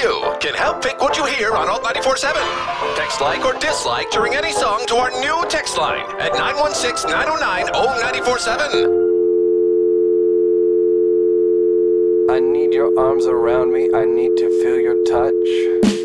you can help pick what you hear on Alt 94.7. Text like or dislike during any song to our new text line at 916-909-0947. I need your arms around me, I need to feel your touch.